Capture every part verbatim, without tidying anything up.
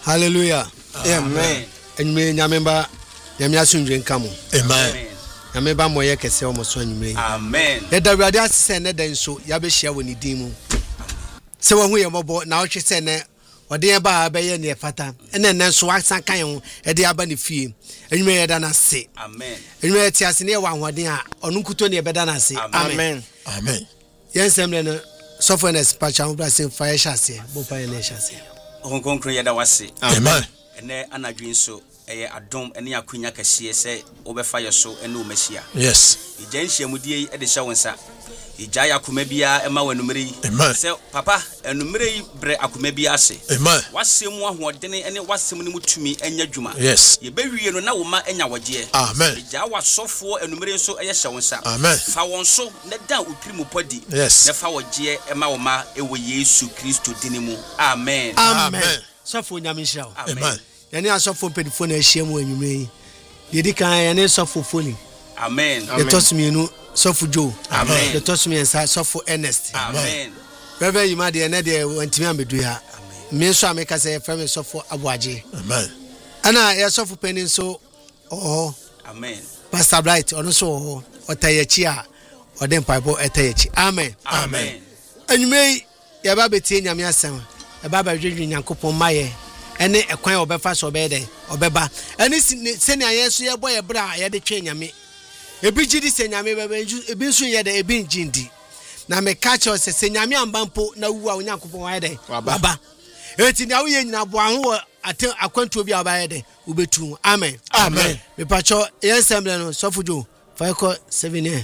Hallelujah. Amen. Enyume nyamemba nyamia sunjwe nkamo. Amen. Nyamemba moye kese o moso enyume. Amen. E da wrade asese ne den so ya be hia woni din mu. Se wo hu ye mobo na o hwe se ne ode ba ba ye ne fata. Ene ne so asan kan ho e de aba ne fie. Enyume ye da na se. Amen. Enyume ti ase ne wa hoden a onu nkuto ne be da na se. Amen. Amen. Yensem le no softwareness patch am bra se fire shase. Bo pa ye ne shase. Honkonkro ye da wase. Amen. Ene anadwin so eye adom ene akwanya kase se obefa ye so ene o machia. Yes. Ija nhyiamudie e de hye wonsa. Ija yakoma bia ema wanumere yi. Se papa enumere yi bre akoma bia ase. Amen. Wasem ahoɔdene ene wasem ne mutumi enya dwuma. Yes. Ye bewie no na wo ma enya wogye. Amen. Ija wasofo enumere so eye hye wonsa. Amen. Fa won so na da opirimu podi. Yes. Na fa wogye ema wo ma ewo Yesu Kristo dinimu. Amen. Amen. Sofo nyame hia. Amen. Yani asofo pedifo na hia mu enwume yi. Dedi kan yani sofo foli. Amen. The tosmienu sofo Joe. Amen. The tosmien sa sofo Ernest. Amen. Reverend Yuma de na de wantimi amedu ha. Me so ameka say frame sofo Abuaje. Amen. Ana ya sofo penin so oh. Amen. Pastor Bright ono so oh. Otayechi a odem paibo etayechi. Amen. Amen. Enwume ya ba betie nyame asem. E ba ba dwedwe nyankopon maye. Ene ekwan obefa so obede obeba. Ene sene ayeso ye boye bra ye de twa nyame. Ebi gidi se nyame bebe ebi nso ye de ebi njindi. Na me catch us se nyame ambampo na wu a onyankopon wa ye de baba. Eti na wo ye nyina bo aho aten akwantuo bi a ba ye de ubetu. Amen. Amen. Me pacho yensemble no sofujo fa ko seven year.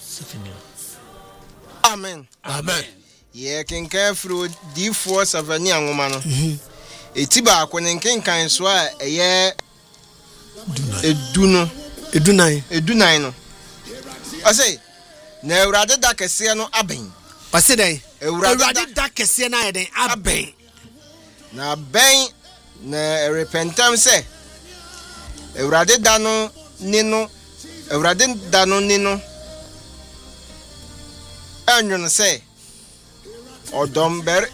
Amen. Amen. Ye kenkan fro D four seven anwoma no. Eti ba ko nenkenkan so a eye edu no Edunan. edunan no. Ase na Ewurade da kese no aben. Ose den. Ewurade da kese na ye den aben. Na ben na repentam se Ewurade da no ni no Ewurade da no ni no anyo no se odom ber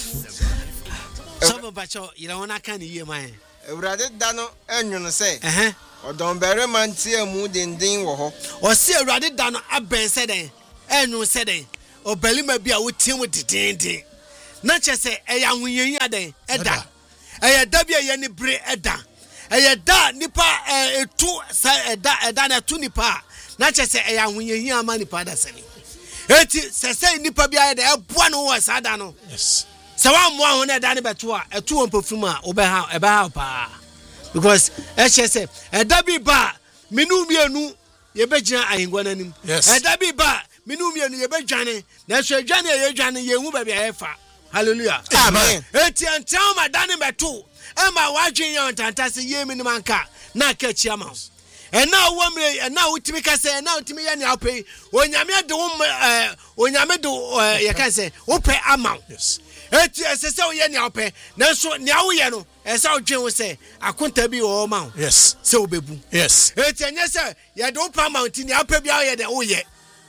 So bacho ira wona kan ye man. Ewurade da no anyo no se Eh odom ber man tie mu dindin wo ho. O se Ewurade da no aben se den enyu se den obelima bi a wotie mu didindin na chese eya hunyeyi aden eda eya da bi eya ni bre eda eya da nipa etu eda eda na tu nipa na chese eya hunyeyi ama nipa da sani eti sese nipa bi ayeda eboa no wo sada no. Yes. Se wa mo ahun na eda ne beto a etu won pofum a obeha ebeha pa because e chese eda bi ba minu mienu ye begina ahengwa nanim. Eda bi ba minu mienu ye bedwane na so adwane ye dwane ye hu ba bi ayefa. Hallelujah. Amen. Eti antam adane beto e ma wadwen ye ontantase ye mini manka na ka chiama. E na wo mre e na utimi ka se na utimi ye ne apei onyame de wo onyame de ye ka se wo pe ama. Yes. Eti esese wo ye ne apei na so ne awo ye no esa odwen wo se akonta bi wo ma. Yes. Se obebu. Yes. Eti enye se ye de wo pa mountain ne apei bi awo ye de wo ye.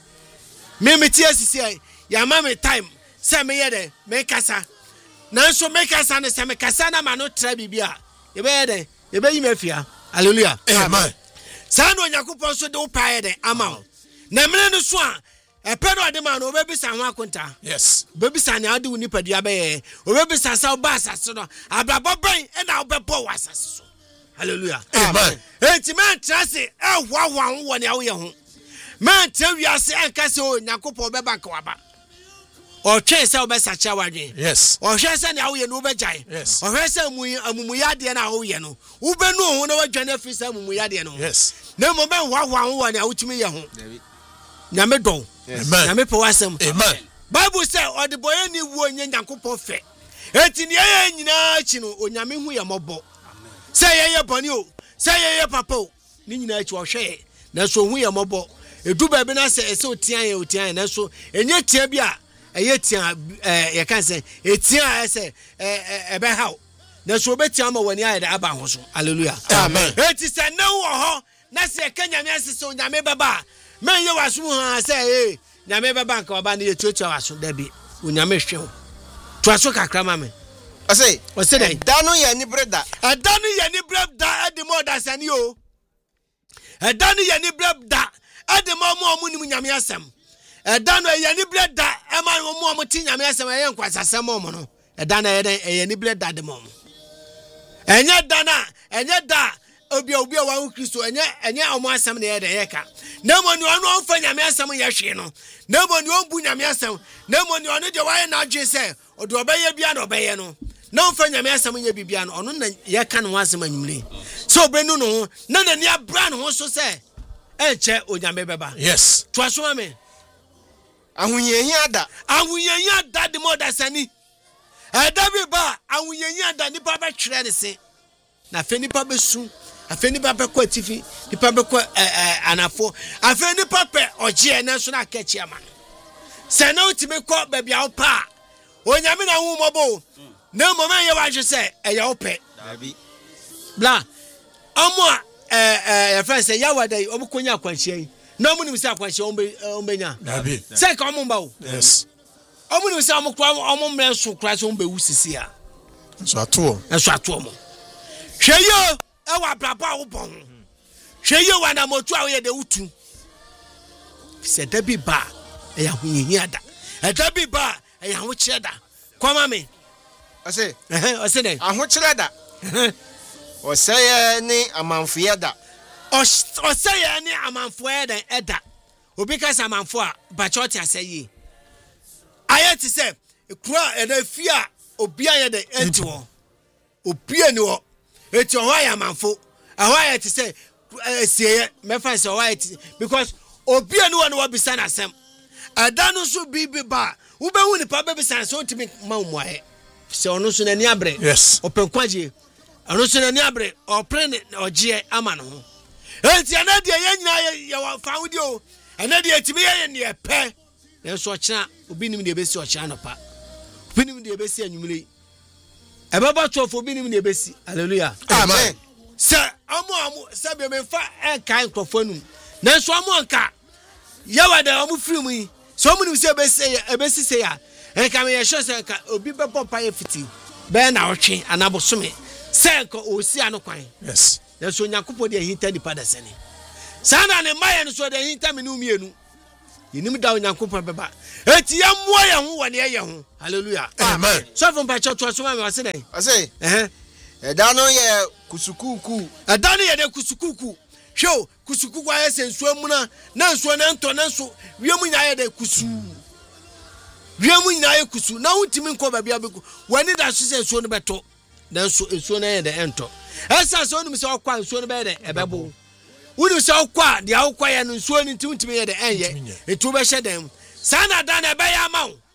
Me meti asisi ya ma me time se me ye de me kasa. Na so me kasa ne se me kasa na ma no tra bibia. Ye be ye de ye be yi me fia. Hallelujah. Amen. Sa no Yakubon so de wo pa ye de ama. Na me no so a e pe no de ma no obebisa ho akonta. Yes. Obebisa ne ade wo nipadua be ye. Obebisa sa wo ba asase no. Abrabo ban e na wo be bo wo asase so. Hallelujah. Amen. Enti man trase e hwa hwa wo ne awo ye ho. Man tell wiase anka se o Yakubon be ba ka waba. O twen se obesacha wadwen. Yes. O hwe se ne awo ye no obegyan. Yes. O hwe se amumuyade na awo ye no. Wo be no ho na wadwan afi se amumuyade no. Yes. Na mo ben hwa hwa ho ne awotumi ye ho. Nyame don. Amen. Nyame pe wasem. Amen. Bible say o de boye ni wu onye Yakubon fe. Enti ne ye nyina chi no onyame hu ye mobo. Say ye ye boni o. Say ye ye papa o. Ni nyina chi o hwe. Na so hu ye mobo. Edu ba bi na se ese otian ye otian na so enye tia bi a eye tia eh ye kan se etia ese eh ebe hawo na so obetia ma wani aye da aba ho so. Hallelujah. Amen. Eti se na wo ho na se kanya me asese onyame baba men ye waso ha se eh nyame baba nka baba na ye tuatua waso da bi onyame hwe ho tuaso kakra ma me I say, I say that. Dano ya ni breda. A dano ya ni breda at the more than you. A dano ya ni breda at the more money nyamiasam. A dano ya ni breda a man more mutina miasam and quite as a moment. A dana ya ni breda at the moment. And yet dana and yet da obi obi wa Kristo enye enye omo asam na ye de yeka. Na mo ni ono ofa nyame asam ye hwe no. Na mo ni ombu nyame asam. Na mo ni ono de wa ye na adwe se odo obeye bia na obeye no. Na ofa nyame asam ye bibia no ono na ye ka no asam anyumle. So brenu no na na ni abra no so se enche onyame beba. Yes. To aso me. Ahunyehi ada. Ahunyehi ada de mo da sani. Ada bi ba ahunyehi ada ni pa ba twere ne se. Na fe nipa besu afe nipa pe kwa tifi nipa be kwa anafo afe nipa pe oje na so na akachi ama se na utime kwa baabi a opa onyame na hu mobo na moma ye wa hwe se eya ope dabi bla omo eh eh ya fa se ya wadai omo konya akwanhia yi na omo nim se akwanhia ombenya dabi se ka omo mba o yes omo nim se omo kwa omo mre so kwa so ombe wusisi a so ato so ato omo hweyo ewa braba wo bon hweyo wa na motu a wo ye de wutu se da bi ba e ya hunyi ada e da bi ba e ya ho kire da kwama me ase eh ase ne aho kire da o seye ni amanfo ye da o seye ni amanfo ye da eda obi ka sa amanfo a ba choti aseye ayeti se kura e da fi a obi aye de enti wo obi ani wo eti o ya manfo ahwa ti say esie me fan say o ti because obi anu won wo bisa na asem adanu so bibi ba wo be hu ni pa be bisa so ntimi ma mu aye se onu so na ni abre yes openkwaje onu so na ni abre o pre ne oje ama no ho enti anade ye nyina ye wa fa wudi o anade etimi ye ne pe na so kira obi nim de be si o kira no pa obi nim de be si anyumle ebaba twofo bi nim na ebesi hallelujah amen se amu amu se be me fa enka nkrofo num na so amu anka yawa da amu firi mu yi so amu nim se ebesi ebesi se ya enka me ye sho se enka obi be popa ye fiti be na otwe anabosome se enka osi anokwan yes na so nyakopo de hinta di pada sene sana ne maye no so de hinta me no mienu yinim da onyankopon beba eti ya muo ye ho wone ye ho hallelujah amen so from pa church so ma me wase dey ase eh eda no ye kusukuku eda no ye de kusukuku hwo kusukuku aye se nsuo mu na na nsuo na nto na nso wiemu nya ye de kusu wiemu nya ye kusu na wutimi nko ba bia beku wani da so se nsuo no beto na nso nsuo na ye de ento esa so onum se okwa nsuo no be de ebebo wunu se okwa de akwa ye no nsuo ni ntimi ye de enye etu be hye dem sana da na be ya ma wo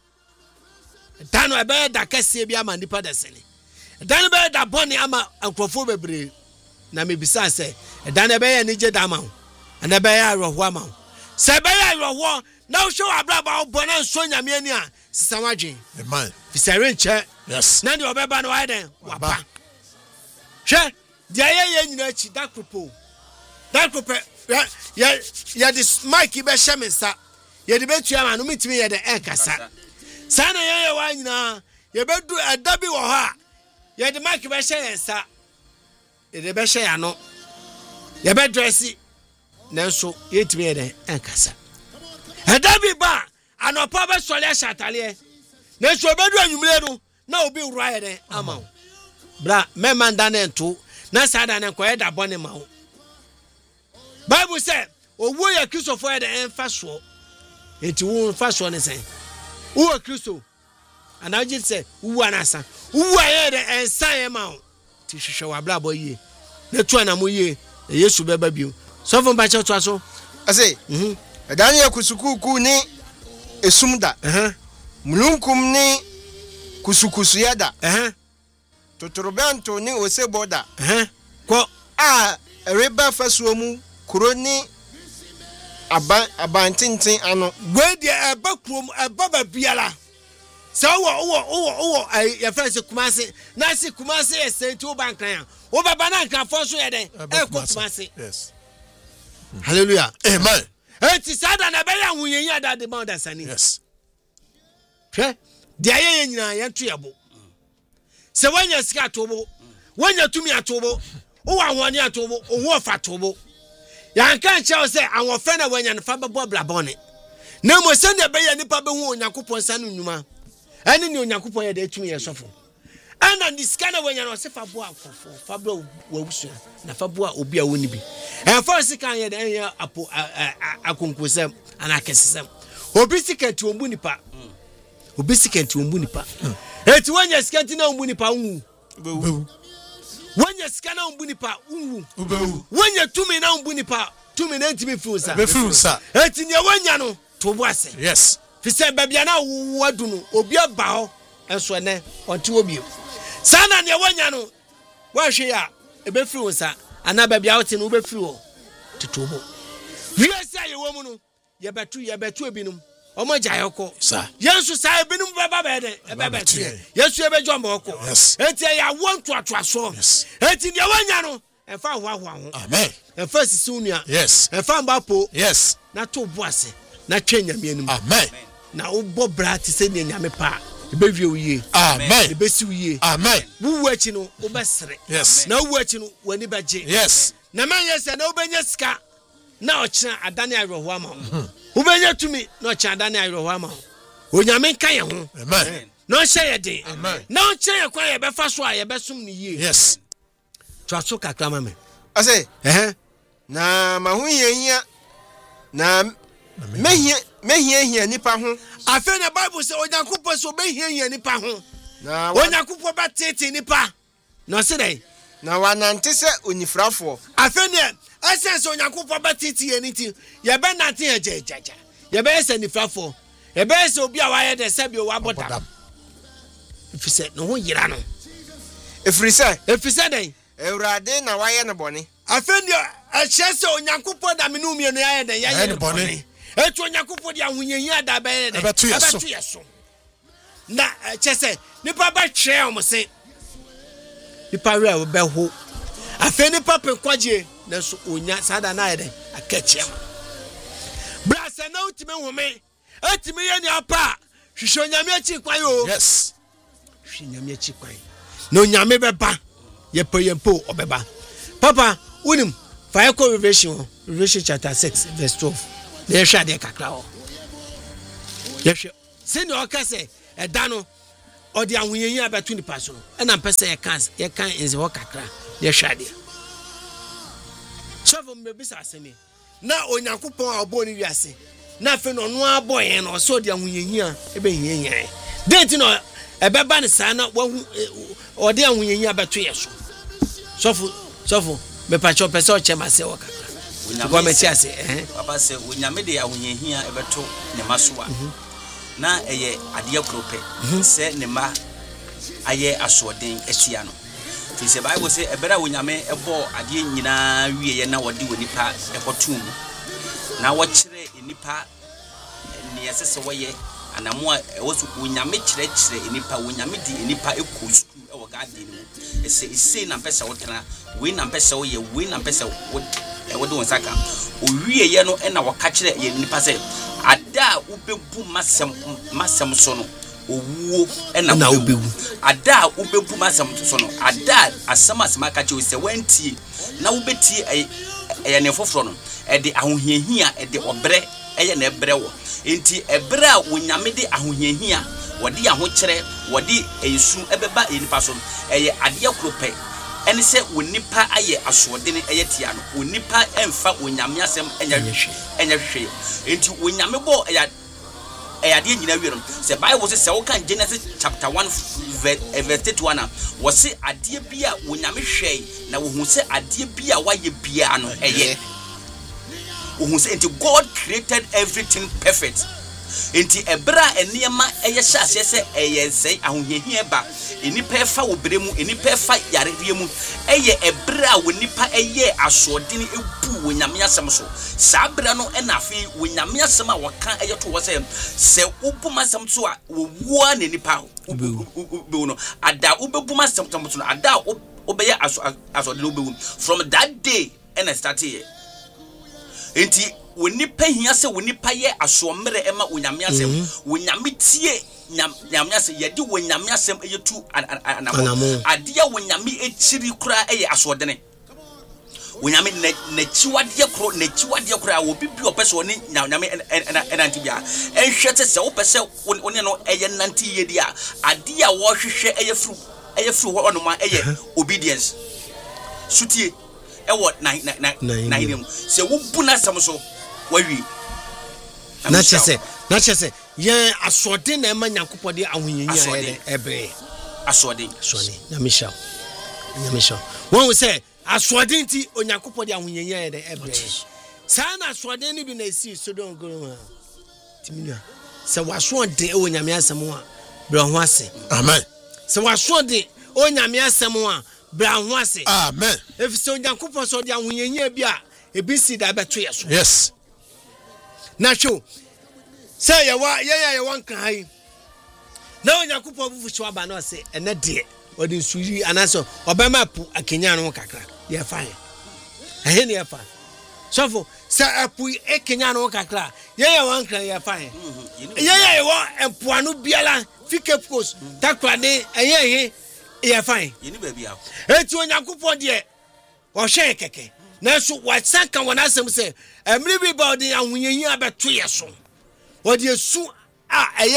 da no be da kase bi ama nipa da sene da no be da boni ama ankrofo bebre na me bisa se da no be ya ni je da ma wo na be ya roho ama wo se be ya roho na wo show abraba wo bona nso nyame ani a sisamadwen amen fisare nche yes na de obeba no wa den wapa hwe de aye ye nyina chi da kropo da kropo ya ya this mic be shemensa ye de betu ama no mitimi ye de enkasa sana ye ye wa nyina ye bedu adabi wo ha ye de mic be sheyensa ye de be sheya no ye be dress nanso ye timi ye de enkasa adabi ba anopa be sole shatale nanso bedu anwumle no na obi wura ye de ama bra me man da na nto na sada na ko ye da bone ma wo Bible say owo ya Kristo fo ye de enfa so enti wo fa so ne sen wo Kristo anaje se wo anasa wo aye de ensan ye ma ti hwehwe wa bla boy ye na tu ana mo ye Yesu beba bio so fo ba che to aso ase mhm edan ye kusukuku ni esumda eh mulunkum ni kusukusu yada eh totorobento ni oseboda eh ko a reba fasuo mu kroni aba abantintin ano we de eba krom eba ba biala so wo wo wo wo ya fa se kumase na se kumase e senti wo bankran wo baba na nkan fo so ye den e ko kumase yes hallelujah amen enti sada na be ya hunyen ya da de ma da sani yes hwe de aye ye nyina ya to yebo se wanya sika tobo wanya tumi atobo o wa hwani atobo o ho fa tobo ya kan che o se awon fe na wanya no fa bebo blabone na mo se ne be ya nipa be hu Onyankopon sa no nnwuma ani ni Onyankopon ya da tumi ye sofo ana ni sika na wanya no se fa bo akofo fa bro wawusu na fa bo obi a woni bi e fa sika ye da ya apo akonkosem ana kesesem obi sika ti ombu nipa obi sika ti ombu nipa eti wanya sika ti na ombu nipa wu bewu wanya sika na ombu nipa wu bewu wanya tumi na ombu nipa tumi na ntimi fiusa be fiusa eti ne wanya no to bo ase yes fi se babia na wu adunu obi aba ho enso ne onti obi sana ne wanya no wa hwe ya ebe fiusa ana babia wote no be fiu titobo wiase ayewo mu no ye betu ye betu ebinum omo jayoko sir yesu sa ebinum baba bede ebebetu yesu ebejomba oko enti ya wonto atoaso enti ne wanya no enfa ho ho ho amen enfa sisi unua yes enfa mbapo yes na to boase na twanyame anum amen na obo brati se ne nyame pa ebewie uye amen ebesi uye amen wuwu achi no obesere yes na wuwu achi no wani beje yes na manye se na obenya sika na ochira adane ayoho ama ubenya tumi na ochira adane ayoho ama onyame nka ye ho amen na ohye ye de amen na ochira ye kwa ye befa so a ye besum ni yie yes twaso kakra mame ase eh na mahuyehia na mehia mehia hia nipa ho afa na bible say Onyankopon so behia hia nipa ho na Onyankopon batete nipa na se dai na wanante se onifrafo afa ne essence Onyankopon batete ye niti ye be nante ye jajaja ye be se nifrafo ye be se obi a wa ye de se bi o wa bodam ifise no ho yira no efrise efise dai Ewurade na waye ne bone afa ne ehye se Onyankopon da me no mienu ya de ye ye bone etu Onyankopon di ahunyehi da be de ebetu yeso na chese nipa ba twe o se nipa we a be ho afa nipa pe kwaje na so onya sada na ye de akachia brasa na utime home atime ye ni apa hwehwe onyame achi kwan o yes hwehwe onyame achi kwan na onyame beba ye pe ye po obeba papa unim fa echo revelation revelation chapter six verse twelve ye hwa de kakra o ye hwa se ni o ka se eda no o de ahunyeyi abetu ni paso e na mpese ye kan ye kan enze ho kakra ye hwa de so me bisa asemi na Onyankopon abo ni wiase na fe no no abo yen no so de ahunyeyi a ebe hiyen date no ebeba ne sa na wahu o de ahunyeyi abetu ye so sofu sofu me pa cho pese o chema se o kakra ko me ti ase eh papa se Onyame de ahunyehi a ebeto ne maso a na eye ade akrope se ne ma aye asoden asia no fi se Bible se ebera Onyame ebo ade nyina wieye na wode wonipa ekotum na wo kire enipa ne yesese woye anamo a wosu Onyame kire kire enipa Onyame di enipa ekosu ewo garden mu ese ese na pesa wotena we na pesa woye we na pesa wo wode won saka owieye no na wo ka kire ye enipa se ada ubebu masem masem so no owuo na ubebu ada ubebu masem so no ada asama asama ka che se wantie na ubeti eye ne foforo no e de ahohiahia e de obre eye na ebre wo enti ebre a Onyame de ahohiahia wodi ahokere wodi eyesu ebeba enipa so eye ade akrope ene se wonipa aye asode ne eye tia no wonipa emfa Onyame asem enya hwe enya hwe enti Onyame bo eye eye ade nyina wiero se Bible se se wo kan Genesis chapter one verse thirty-one na wo se ade bia Onyame hwe na wo hu se ade bia waye bia no eye wo hu se enti God created everything perfect enti ebra eniema eye hyase se eye sei ahohiahia ba enipa efa wo beremu enipa efa yarewie mu eye ebra wonipa eye asodene ebu Onyame asem so sabra no ena afi Onyame asem a waka eye to wo se se ubuma asem so a wo wua ne nipa ubu no ada ubebu asem to no ada obeye asodene ubu from that day ena start here enti wonipa hia se wonipa ye asomre ema Onyame asem Onyame tie nyame ase yedi wo nyame asem eyetu anamo adia wo nyame echiri kura eye asodene wo nyame na chiwade kro na chiwade kura wo bibi opese oni nyame enanti bia enhwete se wo pese oni no eye nanti yedi a adia wo hwehwe eye fru eye fru ho onoma eye obedience sutie ewo na na na hinem se wo bu na sam so wawi na chese na chese ye asode na ema Nyankopɔ de ahoyenya ede ebe asode asode na misha na misha won say asode nti Onyankopɔ de ahoyenya ede ebe sa na asode ni bi na esi sodon goro timina se wasode e onyame asem a bra ho ase amen se wasode onyame asem a bra ho ase amen if so Nyankopɔ so de ahoyenya bi a ebi si da beto yeso yes na show say ya wa ya ya wan kan hai na Onyankopɔ bufu so aba na say ene de odi nsuri anaso obema pu akenya no kakra ye fa he ne ye fa so for say apu ekenya no kakra ye ya wan kan ye fa he ye ya wa empuano biala fike post takra de eye he ye fa he yini ba bia eti Onyankopɔ de o hwe keke na so wa sanka wona asem say emri bi ba odi ahoyenya abeto ye so odi esu a eye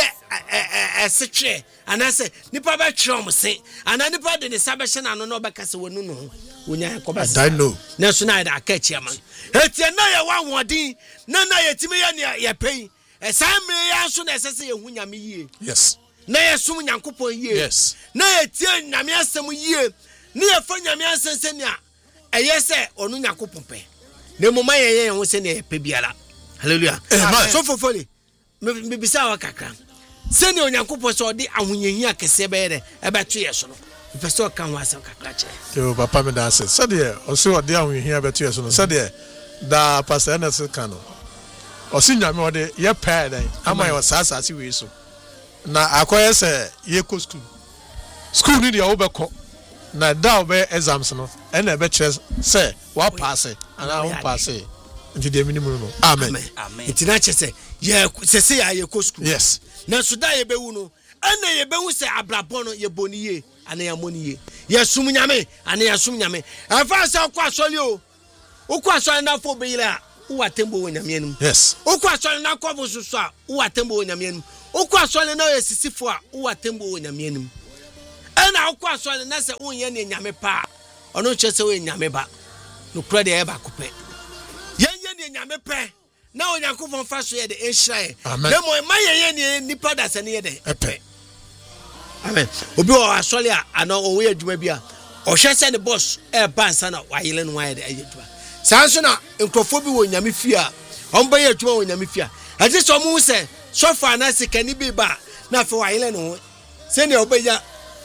esetwe anase nipa ba twom se ana nipa de ne sabehye na no no beka se wonu no wonya koba se I know na so na da ka chia man etie na ye wa hodin na na ye timi ye ne ye pei esamre ya so na esese ye hu nyame yie yes na ye sum Nyankopɔ yie yes na ye tie nyame asem yie na ye fa nyame asem se ne a eye se onu Nyankopɔ pe na moma ye ye ho se ne ye pe biara hallelujah amen so fofoli me bisa wa kakra se ne Onyankopɔ so de ahonyehia kese be ye e beto ye so no pese o kan wa asem kakra che yo papa me da se se de o se o de ahonyehia beto ye so no se de da pastor na se kan no o se nyame o de ye pa den ama ye sasa si we so na akoye se ye ko school school ni de o be ko na da o be exams no e na be chere se wa pass ana o pass nti de minimum no amen amen nti na chese ye sese ya ye ko school yes na so da ye bewu no ana ye bewu se abrabon no ye boniye ana ya moniye ye sum nyame ana ya sum nyame afa sa kwa asoli o ukwa asoli na fo be yira u atembo wo nyame enum yes ukwa asoli na kwa bo susu a u atembo wo nyame enum ukwa asoli na ye sisifo a u atembo wo nyame enum ana ukwa asoli na se unye ne nyame pa ono chese wo nyame ba no kura de e ba kope yenye ne nyame pe na Onyankopɔ fa so ye de ehirae na mo ma yenye ne nipa da se ne ye de epe amen obi o asole a ana o we adwuma bi a o hwe se ne boss e ba nsa na wa yele no wa ye de adwuma sanso na nkrofo bi wo nyame fi a on ba ye adwuma wo nyame fi a ati so mu se sofa na sikani bi ba na fa wa yele no se ne obeya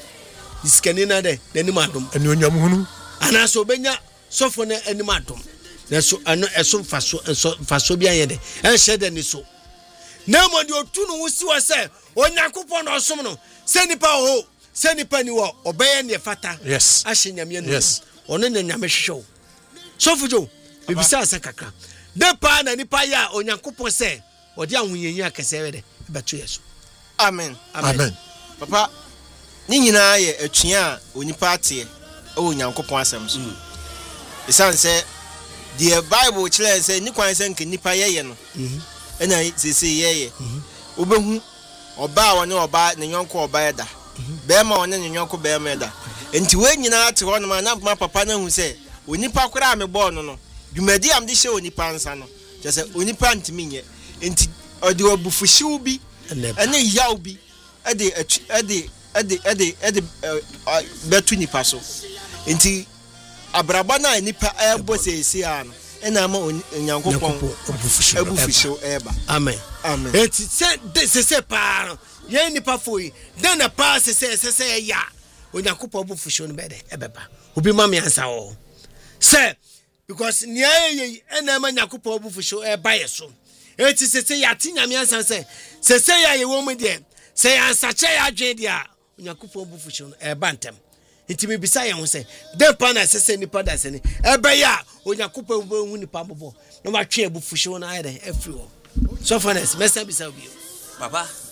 iskani na de ni madum eni onyam hunu ana so obenya sofo na ani madum na so ano eso faso faso bia ye de en hede ni so na mo de otu no wusi wo se Onyankopɔ no osom no se nipa ho se nipa ni wo obeye ne fata yes ahye nyame no yes ono na nyame hwehwe sofo jo bibisa asa kakra de pa na nipa ya Onyankopɔ se odi ahonyenyi akese we de beto yeso amen amen papa ni nyina ye atua a onipa ate e Onyankopɔ asem so isan se the Bible chile say ni kwan se nke nipa yeye no ena sese yeye obehu oba woni oba ne nyonko oba eda be ma woni ne nyonko be ma eda enti we nyina ate ho no ma na papa na hu se onipa kora me bo no no dwumadi am de hye onipa nsa no je se onipa ntimi nye enti odi obufuhyew bi ene yaw bi ede ede ede ede ede betu nipa so enti abraba na nipa ebo sesi ano ena ma Onyankopɔ obufuhyew eba amen amen enti se de se se pa ye nipa foi de na pa se se se se ya Onyankopɔ obufuhyew no be de ebeba obi ma me ansa wo se because nia ye ena ma Onyankopɔ obufuhyew eba yeso enti se se ya ti nyame ansa se se se ya ye wo mu de se ya ansa che ya adwen de a Onyankopɔ obufuhyew no eba ntem enti me bisa ye ho se de pa na se se nipa da se ni eba ya Onyankopɔ obu nipa bobo na ma twe obufuhyew na aye de everywhere so fairness mesa bisa obi baba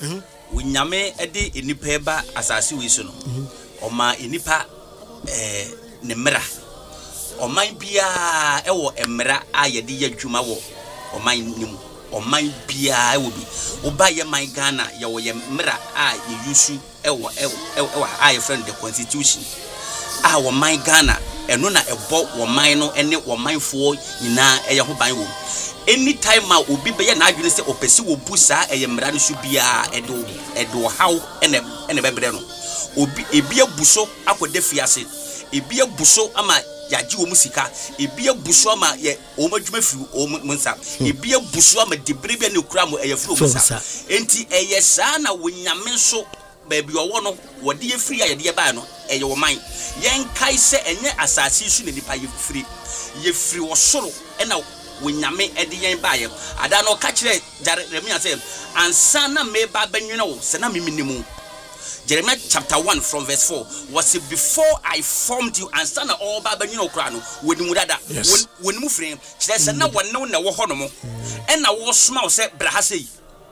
Unyame edi enipa eba asase we so no. Oma enipa eh ne mra. Oman bia ewo emra a ye de yadwuma wo oman nim. Oman bia ewo bi. Oba ye man Ghana ye wo ye mra a ye yusu ewo ewo a ye friend the constitution. Ah wo man Ghana eno na ebo wo man no ene wo manfo nyina eye ho ban wo. Anytime ma obi be ye na adwene se opesi wo bu saa eye mra no so bia edo edo haw ene ene bebre no. Obi ebi abuso akode fiase. Ebi abuso ama yaji wo musika. Ebi abuso ama ye o madwuma fi o munsa. Ebi abuso ama debrebia ne kura mo eye fro munsa. Enti eye saa na wonyame so baby owo no wode ye free aye de ba no eye wo man yen kai se enye asase su ne nipa ye free ye free wo soro ena wonyame ede yen ba ye ada no ka kire Jeremiah say ansa na me ba banwene wo se na meminimu. Jeremiah chapter one from verse four was it before I formed you ansa na all ba banwene okra no wonimu dada wonimu free kire se na wonne na wo hono mo ena wo soma wo se bra ha sei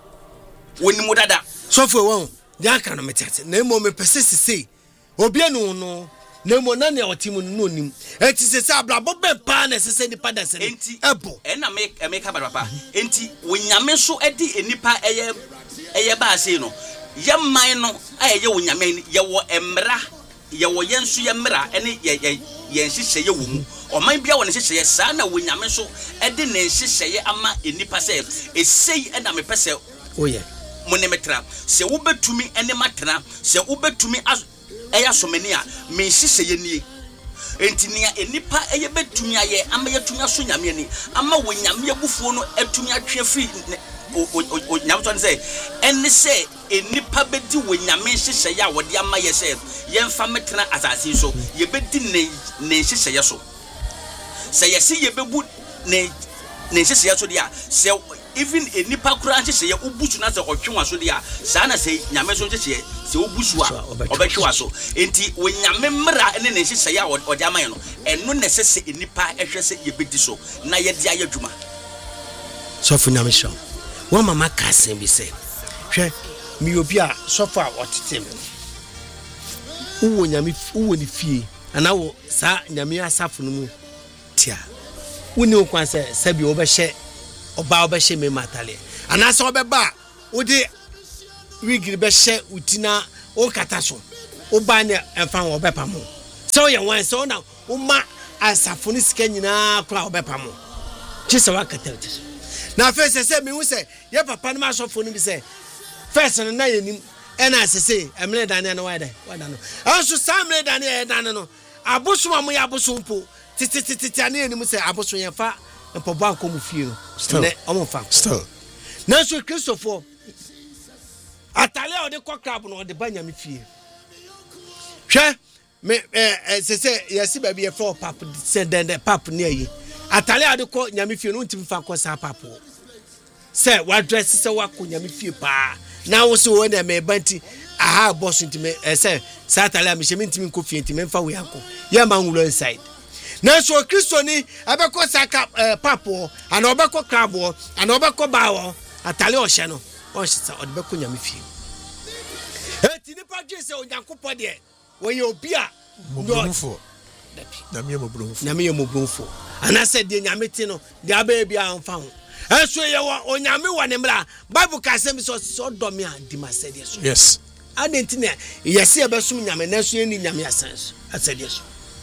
wonimu dada so for one ya kana metete na emo me persist say obi anu no na emo na ne otimu no nim enti se say ablabo be pa na se se nipa da se enti ebo e na me me ka papa enti wonyame so edi enipa eye eye ba sei no ye man no aye wonyame ye wo emra ye wo yensu ye mra ene ye ye yenhihye ye wo mu o man bia wo ne hihye sa na wonyame so edi ne nhihye ama enipa se esei e na me pese oye monemetra se wobetumi ene matena se wobetumi eya somani a me hihye ye nie enti nia enipa eye betumi aye ama yetumi aso nyame ani ama wonyame abufuo no atumi atwe free o nyame to say ene se enipa bedi wonyame hihye ya wode ama ye se yemfa metena asase so ye bedi ne ne hihye ye so se ye se ye bebu ne ne hihye ye so dia se even enipa kura hihye ye ubusu na se otwe so dia sa na se nyame so hihye se obusu a obetwe so enti wonyame mra ene ne hihye ye ode ama ye no eno ne se se enipa ehwe se ye bedi so na ye dia ye dwuma so fu nyame sho wo mama ka sen bi se hwe mi obi a so fa otetem wo nyame wo ni fie ana wo sa nyame asafo no mu tia woni okwan se sabi wo be hye oba wo be hye me matale ana se wo be ba wo de wigiri be hye utina o kata so wo ba ne emfa wo be pamo se wo ye wan se wo na wo ma asafo ni sika nyina kura wo be pamo chi se wa kata uti na first say me hu say ye papa no ma sofo no bi say first no na ye nim ena say say emle dane no why dey why no anso samle dane ye dane no aboso mo ya aboso mpo titi titi ane ye nim say aboso ye fa mpo banko mu fie no ne omo fa still na so Christopher atale o de kokra bo no de banya me fie hwe me eh say say yesi ba bi ye for pap say den the pap ne yi atale ade ko nyame fie no ntimi fa ko sa papo se wa dress se wa ko nyame fie pa na wo se wo na me banti aha boss ntimi se sa atale am hye ntimi ko fie ntimi fa we anko ye ma nwulo inside na so Kristo ni abeko sa papo ana obeko krabo ana obeko bawo atale o hye no o hye sa o de beko nyame fie eti ni pa dwe se onyankopɔ de wo ye obi a Mobronfo. Na me mobronfo. Na me mobronfo. Ana said de nyame ti no de ababy amfa ho. Enso ye wo onyame wo ne mra. Bible ka say me so so do me a di ma said yes. Yes. Adenti na yesi e besum nyame na so ni nyame asanso. Asaid yes.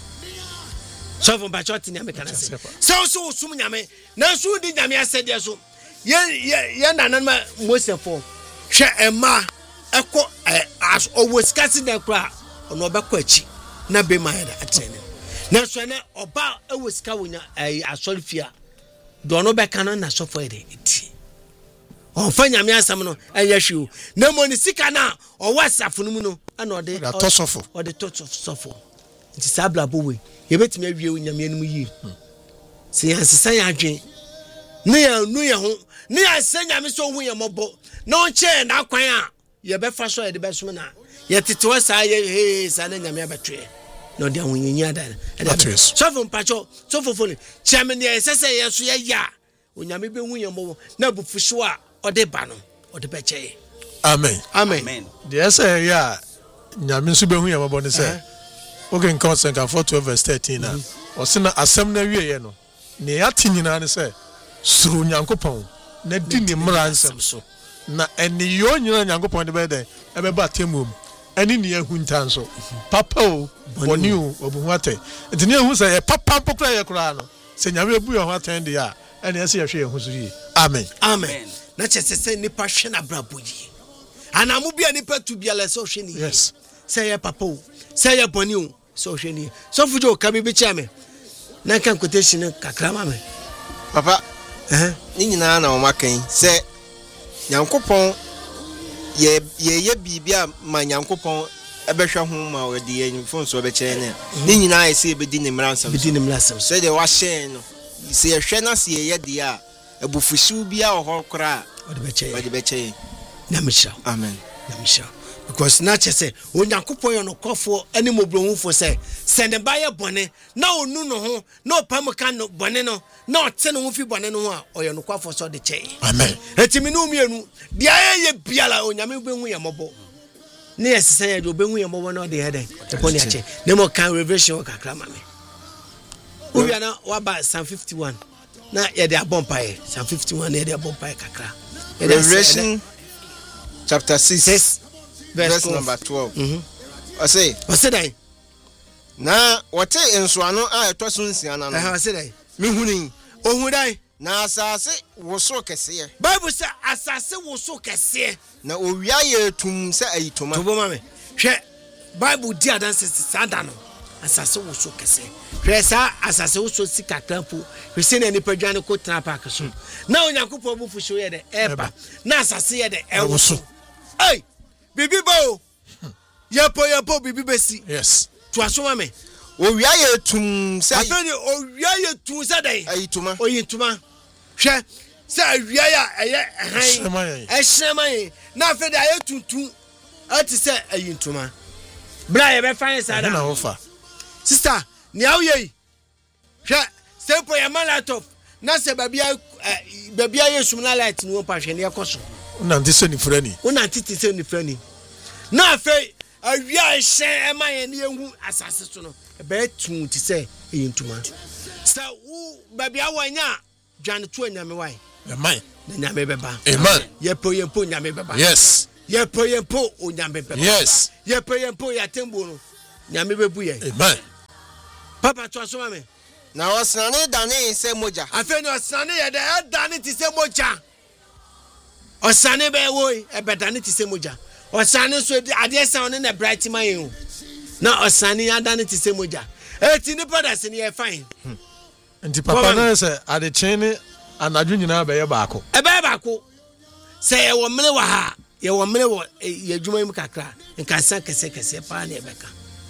So from bachoti nyame kana say. So so sum nyame na so di nyame asaid yes. Ye ye ye nanan ma Mosefo. Hwe ema eko as always kasi na kra ono obekọ achi na be ma ya atene. Na so na oba ewesika wonya ai asolfia do no be kan na so for ede eti on fa nyame asam no anya hwiu na mo ni sika na o wasafo no mu no ana ode atosofo ode tosofo nti sabla bowe ye betimi awie nyame anum yi se yansesa ya adwen ne ya nu ye ho ne ya se nyame so hu ye mobo na on che na kwan a ye be fa so ye de be so na ye tetewa sa ye he sa na nyame abetwe no dia wonyinya da so from pacho so fofoli chairman ye sese ye so ye ya onyame be hu ye mo na bufuhwo a ode ba no ode be che amen amen deɛ sɛ ya nyame nso behu yɛ mabɔ ne sɛ okay nka Second four twelve verse thirteen na ɔse na asɛm na wie yɛ no ne yɛate nyinaa ne sɛ suro Nyankopɔn na di ne mmara nsɛm so na ɛne yɛ nyina Nyankopɔn de bɛyɛ dɛn ɛbɛba atemmuom ɛne ne yɛhu nta nso papa o bɔne o ɔbu ho atɛn nti ne yɛhu sɛ yɛ papa mpokora yɛ koraa no sɛ nyame abu yɛ ho atɛn deɛ a ɛne ɛsɛ yɛhwɛ yɛ ho so yie amen amen na kyɛ sɛ sɛ nipa hwɛ na brabo yi anamu bia nipa tu bia la sɛ hwɛ ni yes sɛ yɛ papa o sɛ yɛ bɔne o sɛ hwɛ ni so fujo ka bi bi kyɛ me na kan quotation kakra ma me papa eh ni nyina na o makan sɛ Nyankopɔn ye ye ye bibia ma Nyankopɔn ɛbɛhwɛ ho ma o de yɛn fon so bɛkyɛ ne ni nyina yɛ sɛ bɛdi ne mmaransam bɛdi ne mmaransam sɛ de wa hyɛ no sɛ yɛhwɛ na sɛ yɛ de a abufuhyew bia wɔ hɔ kora o de bɛkyɛ o de bɛkyɛ na misha amen na misha because na kyɛ sɛ Onyankopɔn yɛ no kɔfo ɛne mobrohufo sɛ sɛ ne ba yɛ bɔne na onu no ho na opam ka no bɔne no na ɔte no ho fi bɔne no ho a ɔyɛ no kɔfo so de kyɛ amen etimi no mienu dia yɛ biala onyame behu yɛ mɔbɔ ne yɛ sesa yɛ de obehu yɛ mɔbɔ na ɔde yɛ dɛ ɛpɔ ne akyɛ ne mo kan revelation kakra ma me obi ana waba Psalm fifty-one na yɛ de abompa yɛ Psalm fifty-one na yɛ de abompa kakra Revelation chapter six, six verse number twelve. Mhm. I say, I say that. Na wote ensoano a eto so nsia na no. Eh, I say that. Me huni. Ohun dai. Na asase woso kese. Bible say asase woso kese. Na owia ye tum se ayitoma. To bo ma me. Hwe Bible di adanse sada no. Asase woso kese. Hwe sa asase woso sika krampo. Hwe se na nipa dwane ko tra park so. Na Onyankopɔn bu fuhyo ye de eba. Na asase ye de ewoso. Hey! Bibi bo. Yepo yepo bibi besi. Yes. To asoma me. Owia ye tum se. Afeni owia ye tum se dai. Ayitoma. Oyitoma. Hwe se awia ya eye han. Ehyeman. Na afedi aye tuntum. Ati se ayintoma. Bra ye be fan sada. Na wo fa. Sister, ni awye yi. Hwe se po ye malatop. Na se babia babia yesum na light ni wo pa hwe ne ekoso. Una ntise ni frani. Una ntise ni frani. Na afei awia ehye ema ye ne ehu asase so no. Ebe tun ti se eyintuma. Sa wo babia wanya dwane to anyame wai. Amen. Na nyame beba. Amen. Ye po ye po nyame beba. Yes. Ye po ye po onyame beba. Yes. Ye po ye po ya tembo no. Nyame bebu ye. Amen. Papa to asoma me. Na osane dane se moja. Afei no osane ye de e dane ti se moja. Osane be wo e be dane ti se moja. Osane so ade san ne na bright man yin. Na osane ya dane ti se moja. Eti ni brothers ni e fine. Nti papa na se ade chen ne anadwo nyina be ye baako. E be baako. Se ye wo mele wa ha, ye wo mele wo ye dwuma im kakra. Nka san kese kese pa na e beka.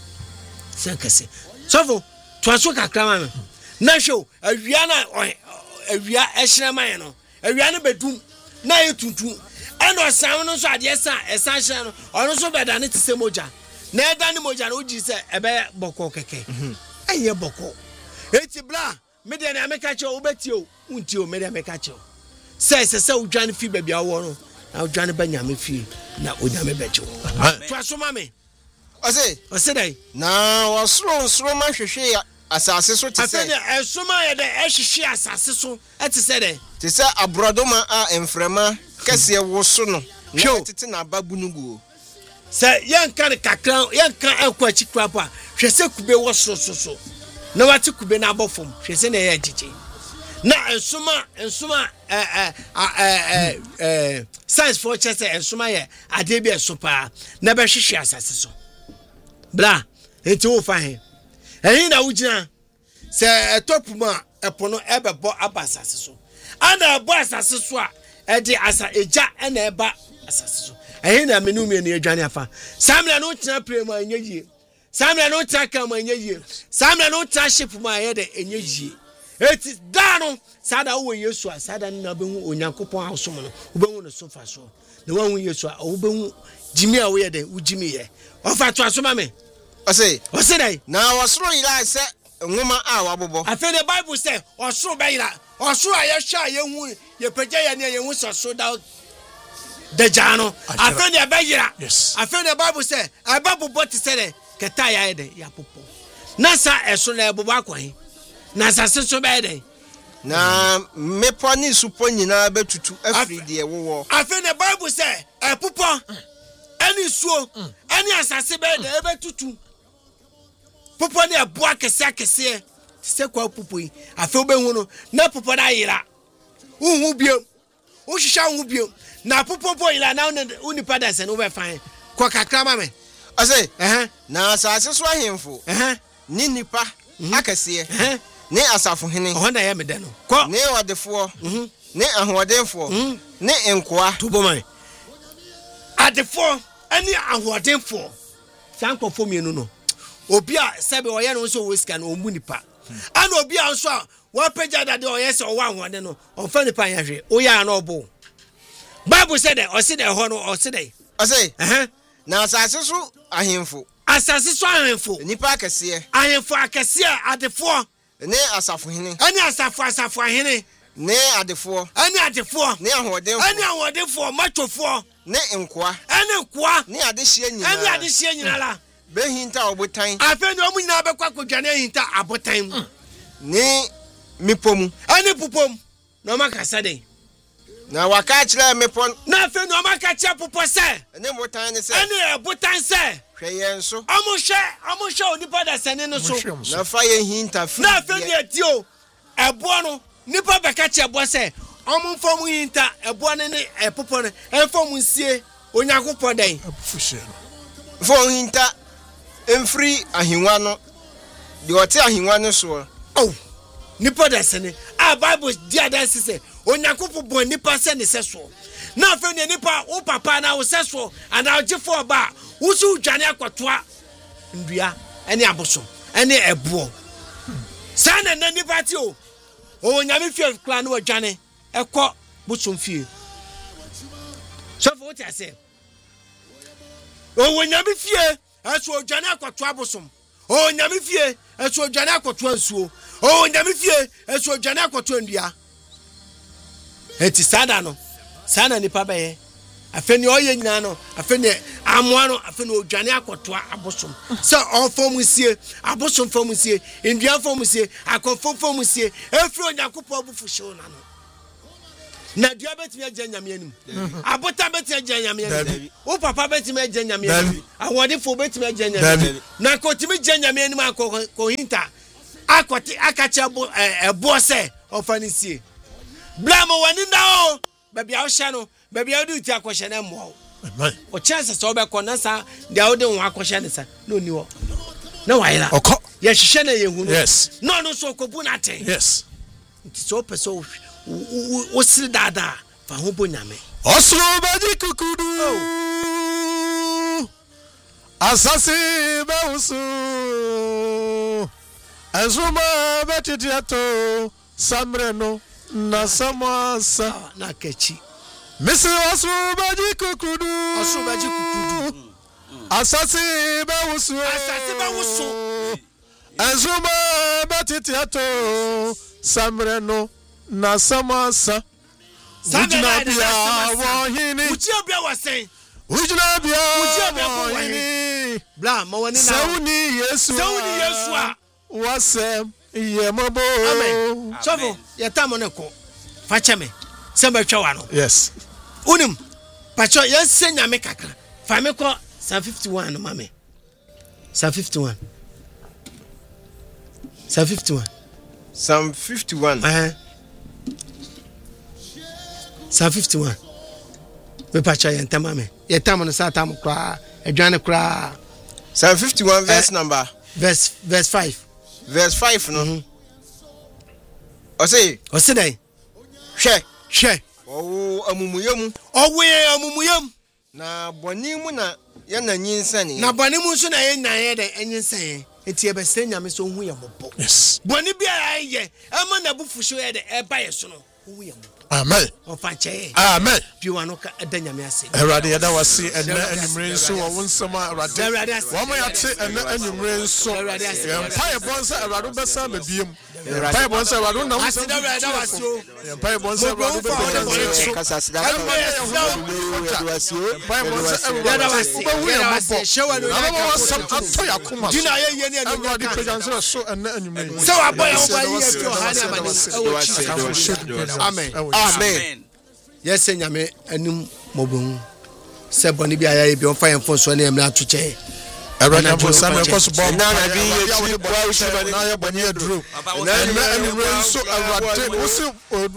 San kese. Sofo, to aso kakra ma me. Na show, awia na awia ehire man no. Awia na bedum na ye tuntu. E no san no so ade san, e san hye no. Ono so beda ne tise moja. Na e da ne moja na oji se e be boko keke. Eye boko. Eti bla, me de na meka che obeti o, unti o me de meka che. Se se se udwane fi babia wo no. Na udwane ba nyame fi na onyame beche. To aso ma me. Ose, ose dai. Na wasro nsro ma hwehwe ya asase so tise. Afede esoma ye de ehwehwe asase so. Eti se dai. Tise abrodoma a emfrema kese woso no. Na tete na babunugu. Se yanka ne kakran, yanka akwa chikwa pa. Hwese kube woso so so. Na wati kube na abofom. Hwese na ye giche. Na ensoma ensoma eh eh eh eh science for chese ensoma ye ade bi esopa na be hwehwe asase so. Bra, enti wo fa he. Ehin na wugina. Se etopuma epono ebebo abasase so. Ana abo asase so a e de asa eja na eba asase so. Ehin na menu me na adwane afa. Samle no tena prema anyeyie. Samle no taka ma anyeyie. Samle no ta ship ma ye de anyeyie. Eti da no sada wo Yesu a sada na behu Onyankopɔn asom no. Wo behu no sofa so. Na wo Yesu a wo behu jimi a wo ye de wo jimi ye. Ofa to asoma me. Ose, ose dai. Na wasro ila se nwoma a wabobo. Afi the Bible say osoro be ila. Osoro a ye hwa ye hu ye pagya ye ne ye hu so da. dejano afeni abeyira yes afeni Bible say ababu boti say keta ya de ya popo na sa eso na ebubo akwan na asase so be de na mepo ni supo nyina betutu afri de ewo afeni Bible say e popo ani suo ani asase be de e betutu popo ne ebo akese akese se kwa popo yi afi obehu no na popo da yira uhu bio o hihya uhu bio na popo po yira na unipa da se no be fan kwa kakra ma me ase eh na asase so ahemfo eh ni nipa akese eh ne asafo hene o na ye me de no ko ne odefo ne ahodenfo ne enkoa to bo man adefo ani ahodenfo sanko fo mienu no obi a sebe oye no so wesika no omu nipa ana obi a nso a wa pagya dade oye se owa ahode no onfa nipa yahwe oya na obo Bible said that o se de ho no o se de o se eh na asase so ahemfo asase so ahemfo nipa akese ahemfo akese adefo ne asafo hene ani asafo asafo hene ne adefo ani adefo ne ahodenfo ani ahodenfo matofo ne enkoa ani nkoa ne adehye nyina ani adehye nyina la behinta obotan afeni omu nyina be kwa kodwane hinta abotan ne mipom ani pupom no makasa de na waka kire mipon na afeni o makacha pupo se ne botan ne se ani abotan se hweyen so omu hwe omu hwe onipa da sene no so na fa ye hinta fi na afeni etio ebo no nipa be ka che ebo se omu fom hinta ebo ne ne epopo ne enfom nsie onyakopo den afuhye fo hinta emfri ahinwa no de ote ahinwa no so oh nipa da sene a Bible dia da se onyakopo bo nipa se ne se so na afeni nipa o papa na o se so ana ogifo ba wusu dwane akotoa ndua ene aboso ene ebo sana na nipa ti o o nyame fie kla na odwane ekọ busum fie so for what I say o nyame fie aso odwane akotoa abosom o nyame fie aso odwane akotoa nsuo o nyame fie aso odwane akotoa ndua eti sada no sana nipa beye afeni oye nyina no afeni amoa no afeni odwane akotoa abosom se onfom sie abosom fom sie ndua fom sie akonfom fom sie efri onyakopo abufuhye na no na dua betimi agya nyame anim abota betimi agya nyame anim o papa betimi agya nyame anim awode fo betimi agya nyame anim na kotimi agya nyame anim akọ hinta akọti akacha ebo se ofani sie blamo wani na o baby a hye no baby a do ti akohye na mo o chance so be kọ na sa dia o de won akohye ne sa no ni wo na waira okọ ye hye na ye hu no yes no no so kobu na ten yes nti so peso o siri dada fa ho bo nyame osro baji kukudu asasi bausu azuma betitiato samreno na samasa na kechi misi osro baji kukudu osro baji kukudu asasi bausu asasi bausu azuma betitiato samreno na samasa ujina bia wohini ujia bia wasen ujina bia ujia bia wohini bla ma woni na sauni yesu sauni yesu a wasem yemabo amen sofo ye tamo ne ko fa cheme se ba twa no yes unim pacho ye se nyame kakra fa me ko Psalm fifty-one no mame Psalm fifty-one Psalm fifty-one Psalm fifty-one eh Psalm fifty-one me pacha ye ntama me ye tamo no sa tamo kra adwane kra Psalm fifty-one verse uh, number verse verse five verse five no mm-hmm. o say o say dai hwe hwe o amumuyam o we amumuyam na boni mu na ye na nyinsane na boni mu so na ye nan ye de enyinsane enti e be se nyame so hu ye mobo yes boni bia ye e ma na bufuhye ye de e ba ye so no hu ye mobo Amen. Ofanche. Amen. Piwano ka edanyame ase. Erade yada wasi enne enumre nso wo wonsama erade. Wo ma yate enne enumre nso. Yempa ye bonsa erade besa mabiem. Yempa ye bonsa erade na wonsama. Erade wasio. Yempa ye bonsa erade besa kasasida. Yempa ye bonsa erade wasio. Shewa no wasam ato yakoma. Dina ye ye ne erade pejanso so enne enumre. So aboy ho ba ye fi ohane amani. Amen. Amen. Yes, nyame anum mobon. Se boni bi ayaye bi on fa yemfo so na emra to che. Erade amfo sam ekos bomb. Na na bi ye ti boy shi na ye boni aduro. Na na enumre nso erade wo se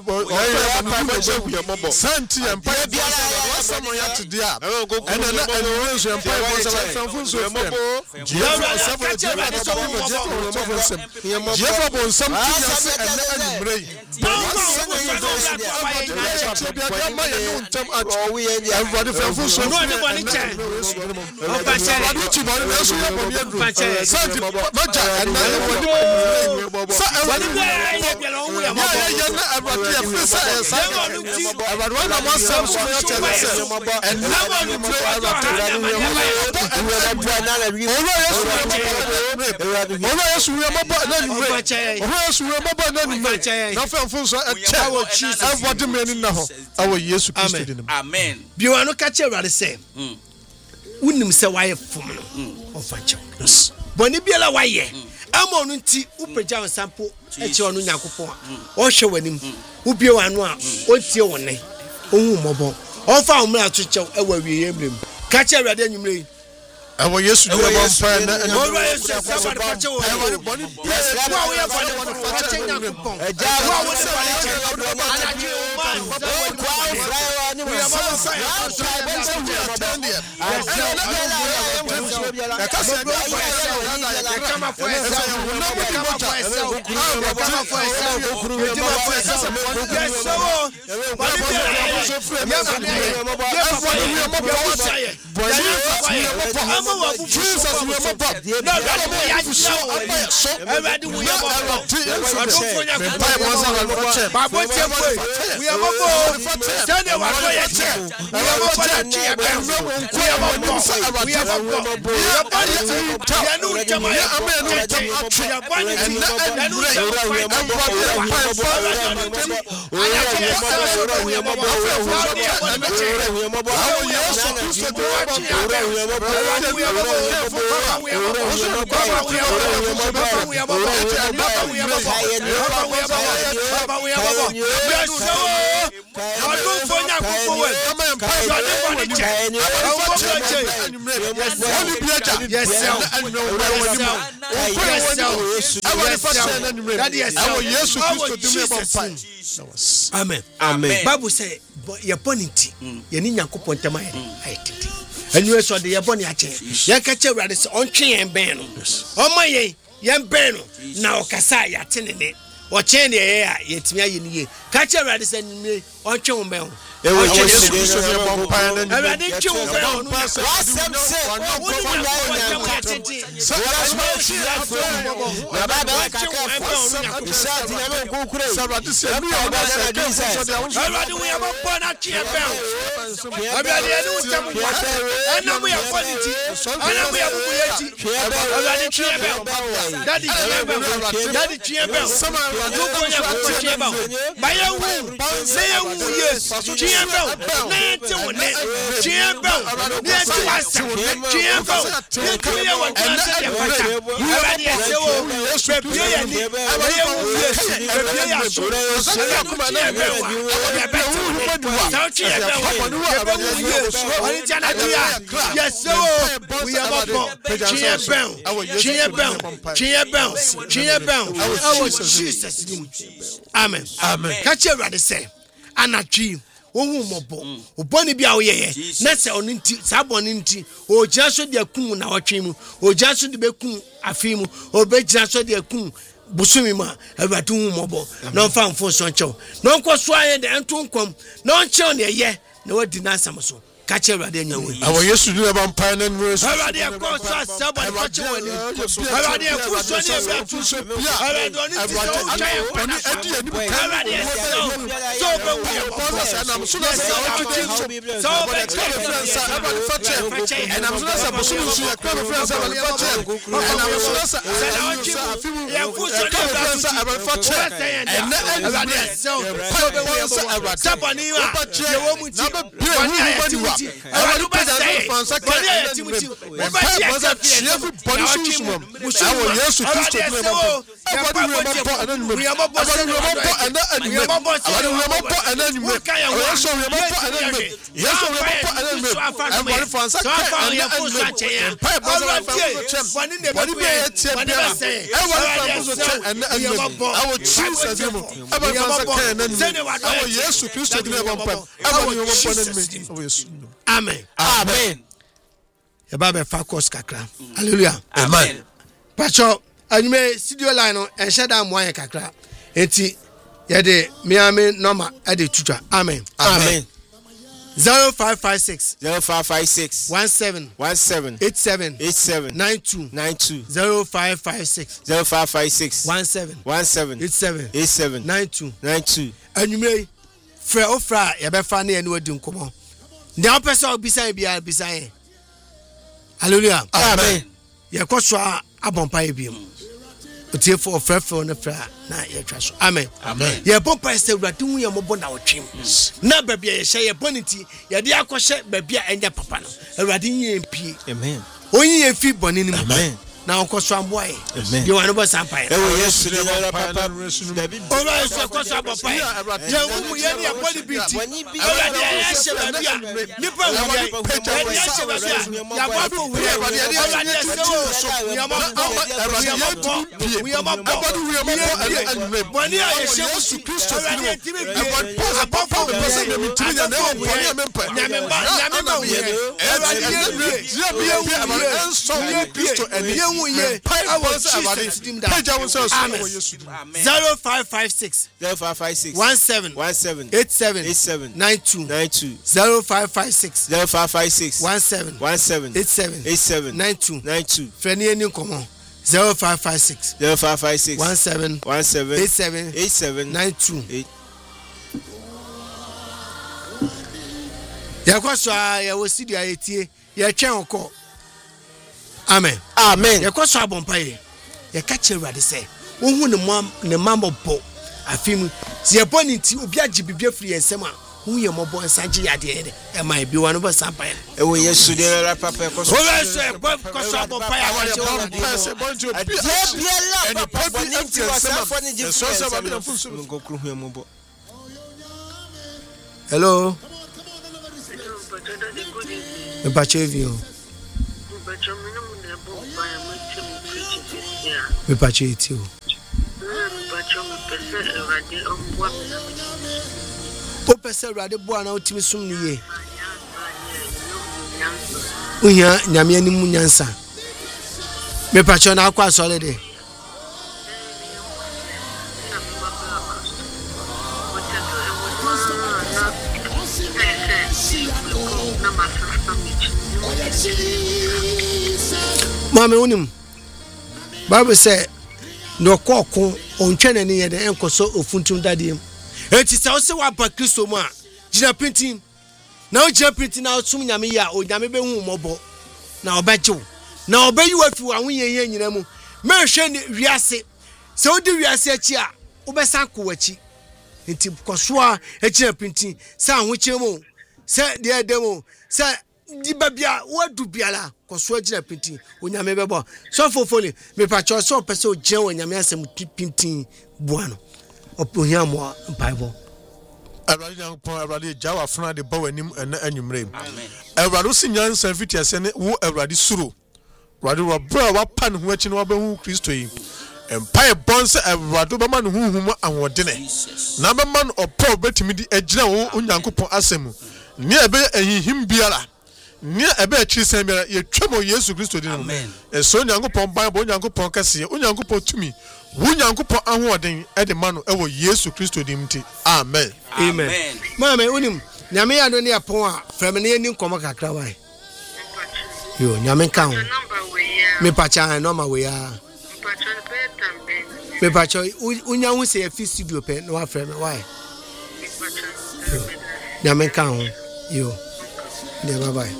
o santi empa bi wasam ya to dia. And na enumre nso empa bo se fanfo so fem. Jehovah seven Jehovah so Jehovah bon sam ti ya se enne enumre. Everybody fanfo so no anybody check. O pa che so ya bo mi aduro. Santi maja and na everybody sa everybody ya ya na everybody ya fisa esa everybody na mo sam so ya tell say and na mo pray everybody Olo Yesu we mabo na ni we. Olo Yesu we mabo na ni we. Na fanfo so e che everybody me ni na ho. Awo Yesu Kristo di nim. Amen. Biwano ka che Awurade se. Unim se waye fom no. Ofa che. Yes. Boni biela waye. Ama onu nti upagya nsampo e che onu Nyankopon a. O hwe wanim. Ubie wano a o tie wonne. Ohun mobo. Ofa omra to che e wa wiye mrem. Ka che Awurade anyumre. Awo Yesu di abo mpa na enu. Olo Yesu sabari pache wo. Yes, wa wo ya fani pache Nyankopon. Eja wa wo se fani che anaji o man. Kwa fly ni we am say. Jesus we am pop. No, no, so everybody we am pop. Bible say we am pop. Stand there what we say. We am pop na chia be. We am pop. We am pop. We am pop. Ya no jama ya amenu ya bani ti. Ya no jama we am pop. Aya ke sa we am pop. We am pop. How Yesu Kristo do what we am pop. We are Amen. Amen. Bible say your bonity, you need Nyankopon tema ye. And you saw the Yaboni ache. Yakache radis on tree and beno. On my ye, yan beno. Now Kasa yatinine. Or chain the air, yet me ye. Catch a radis and me on chomel. I didn't choose Chiembo, Nancy, Chiembo, Nancy was Chiembo, Nicola was you already so yes, so we have a Chiembo, Chiembo, Chiembo, Chiembo, our Jesus. Amen. Amen. Catch your rather say, Anna Ohu mobo oboni bia oyeye na se onu nti saboni nti o jaso de akun na otwemu o jaso de bekun afimu o be jaso de akun busumi ma awatu hu mobo na famfo so nchew na nkoso aye de entonkom na nchew ne ye na wadi na asam so Catch everybody anyway. Our yes to do about pine and race. Everybody, of course, somebody catch you. Everybody, of course, one year, everybody, don't need to go giant penny. Everybody, so, so, and I'm so so, and I'm so so, Amen. Amen. Yaba fakos kakra. Hallelujah. Amen. Pacho, anime studio line on and shut down one kakra. Enti yede miami normal at the tutor. Amen. Amen. Zero five five six zero five five six one seven one seven eight seven eight seven nine two nine two zero five five six zero five five six one seven one seven eight seven eight seven nine two nine two. Anime fra ofra yabefa na ene wadi nkomo. Ndia opesa obisa bia bisa yen. Hallelujah. Amen. Yekoso abompa ebiem. Otie for ofrefo na fra na yetwa so. Amen. Amen. Ye bompa ese urade hu ye mobo na otwem. Na babia ye hye ye boniti ye de akɔhye babia enya papa no. Urade yin empie. Amen. Oyin ye fi boni ni mu. Amen. Na okoso amboa ye. Amen. Ye wan bo sampa ye. Ewo Yesu de na papa. Ora ese koso abompa ye. Ye wu ye ne body beat. Urade ye hye babia. Nipa wu ye. Ye hye babia. Ya babo wu ye. Urade ye so. Ya mama. We are my body, we are my body, and Jesus Christ. Apart from the person, the material, and zero five five six zero five five six one seven one seven eight seven eight seven nine two nine two zero five five six zero five five six one seven one seven eight seven eight seven nine two nine two. Friendly any common zero five five six zero five five six one seven one seven eight seven eight seven nine two. eight. Yakoso ya wo sidi ayetie ya twen okọ. Amen. Amen. Yakoso abompa ye. Ya ka cherade se ohun ne mam ne mambo afim se yebo ni ti obi agi bibia firi ensem a hu ye mobo nsanje yade ye e mai bi wanu ba sampa ye. Ewo Yesu de na papa ko so. Owe se koso abompa ya ka cherade se bonjo bi. And the papa ni ti wasafo ni ji so so ba bi na funso ngokru hu emobo. Hello. Me pachevio. Me pachetio. O pese rade bo ana otimi sum ni ye. Unya nyame ani mu nyansa. Me pacho na akwa sole de. Mama unim Bible say no kokon ontwene ne ye de enkoso ofuntum dadiem enti se wo se wa ba Kristo mu a gina printing na o gina printing na sum nyame ya o nyame be hu mobo na obejew na obayi wafi wa hunye ye nyina mu me hwe ne wiase se odi wiase achi a obesa ko wachi enti koso a gina printing se ahoche mu se de demo se di babia wadu biala koso agina pintin onyame bebo so fofole me pacho so pese ogian onyame asem pintin buano opohia mo mpaibo Everybody young pon everybody jawa funa de baw anim ena anwumrem everybody sinyan san fiti ase ne wo everybody suro everybody wa bra wa pan ho achi ne wa behu Kristo yi empire bonse everybody be man hu hu awodene na be man opo betimi di agina wo onyankopon asem ne ebe ehihim biara ni ebe akiri san biara ye twemo Yesu Kristo di no e so onyankopon ban bo onyankopon kase onyankopon tumi wo onyankopon ahoden e de ma no e wo Yesu Kristo di mti amen amen mama unim nyame ya no ne apon a from ne ni nkomo kakra wai yo nyame kan me pacha no ma we ya me pacha unya hu se fi studio pe no wa frame why nyame kan yo ne bye bye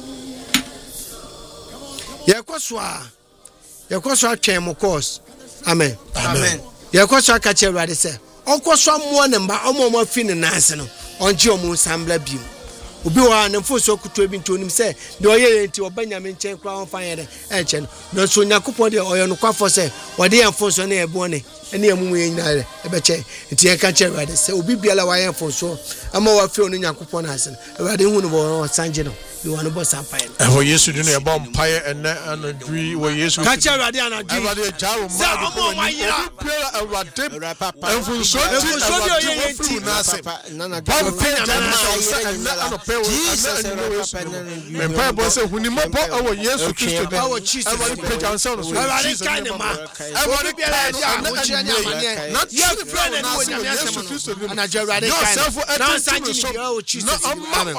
ye kwaso a ye kwaso atwen mo course amen amen ye kwaso aka che Awurade se okwaso mo ne mba omo mo fi ne nanse no onje omo sambla biom obi wa ne mfo so kuto bi ntonim se de oye enti obanyame nchen kra on fan yede e che no so nyakopon de oyo no kwafo se wode yemfo so ne ebo ne ene amumu yinare e be che enti ye ka che Awurade se obi biala wa yemfo so ama wa fi onu nyakopon na ase Awurade hu no bo sanje no you want to boss empire and for yesu do no bomb empire and and agree we yesu ka che Awurade ana dwi Awurade jawo ma omo ma yira prayer Awurade papa and for so so so de oye enti na ase nana bomb prayer na na pray me pray bo say hunimo po awo yesu Kristo de awo Jesus Awurade pray down so so Awurade kan ne ma Awurade biala ja mo chira nya mane not ye friend and wo nya asem no ana je Awurade kan na sanje ni awo Jesus amen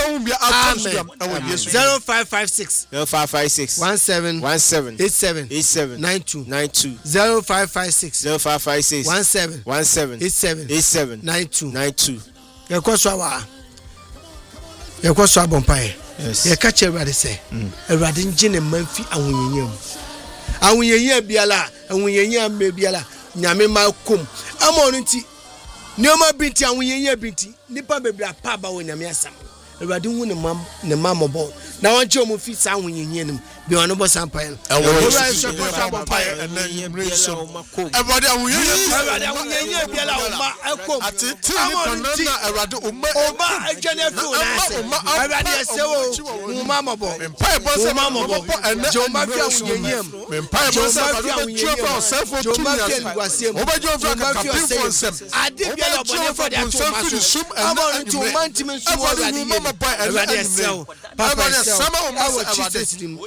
zero five five six zero five five six one seven one seven eight seven eight seven nine two nine two zero five five six zero five five six one seven one seven eight seven eight seven nine two nine two. ye kwaso wa ye kwaso abompai Yes. ye ka che Awurade se Awurade nje ne manfi ahonyanyam ahonyanya biala ahonyanya me biala nyame ma kom ama onu nti nioma binti ahonyanya binti nipa bebra pa ba wo nyame asam Awurade hu ne mam ne mamobo na wanche omo fi sa ahonyanya nim bi ono bo sampai Awurade so ko sampai and then bring some everybody ahonyanya Awurade ahonyanya biala o ma ekom ati ti ni na Awurade o ma o ma ajane fi o na se Awurade esewo mu mamobo empire boss mu mamobo joma fi ahonyanya empire boss Awurade tro self for two years obajo fra ka pin for sem ade biala obone for dia to ma so amo nti o man timen so Awurade Awurade esewo papa esewo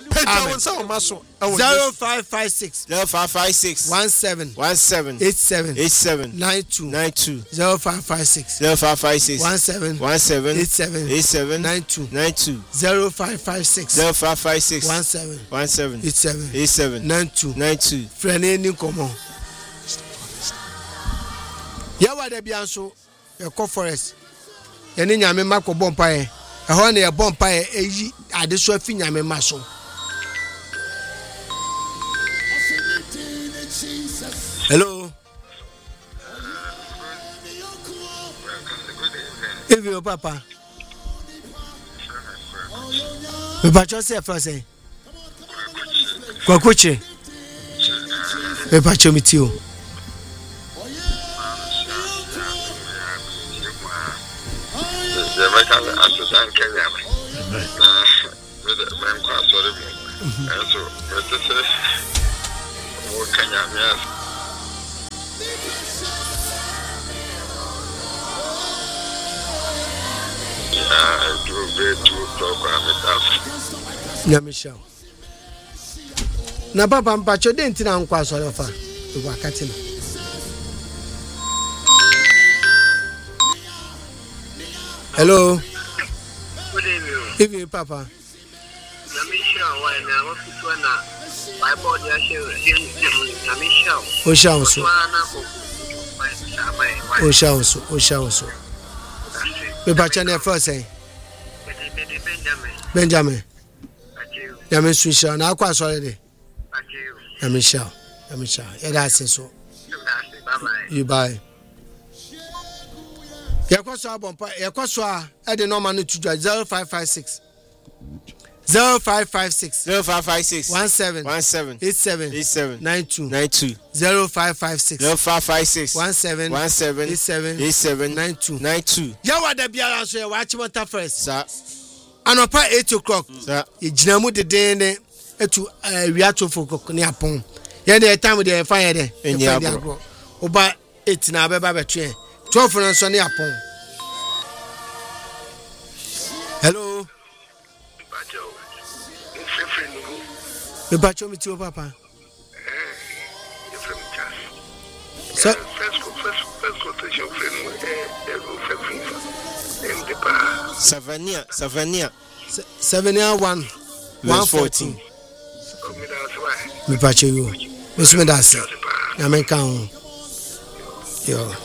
zero five five six zero five five six one seven one seven eight seven eight seven nine two nine two zero five five six zero five five six one seven one seven eight seven eight seven nine two nine two zero five five six zero five five six one seven one seven eight seven eight seven nine two nine two. friend any komo yawa de bianso e ko forest ye ni nyame mako bompa e ho na ye bompa e eyi ade so afi nyame maso. Hello. If your papa. Me pacho say first say. Kwakuchi. Me pacho mitio. The American assistant Kenya. Na with the man kwa sorry mo. And so let us say mo Kenya me. I do very to program it up. Na Michelle. Na papa mpacho de ntina nkwa so lefa. We wakati no. Hello. Good evening. Evening papa. Na Michelle why na what people na Bible dia share na Michelle. O shanso. O shanso, o shanso. Me pacho na first say. Benjamin. Ya me Swisha na akwa so de. Ya Michelle. Ya Michelle. Ya da so. You buy. Ya kwaso abompa, ya kwaso a e de normal no tudwa zero five five six zero five five six zero five five six one seven one seven eight seven eight seven nine two nine two zero five five six zero five five six one seven one seven eight seven eight seven nine two nine two. Ya wada biara so ya wachi mota first. Sir. Anopa eight o'clock. Sir. Ye gina mu de den ne etu wiato fo ne apon. Ye de time de fa ye de. Eni agro. Oba eight na beba betwe. twelve no so ne apon. Hello. Me bacho mi tio papa. So First, first, first quotation friend, eh, eh, Savania, Savania. Savania one. one fourteen. Me pache you. Me sume dase. Na me kan. Yo.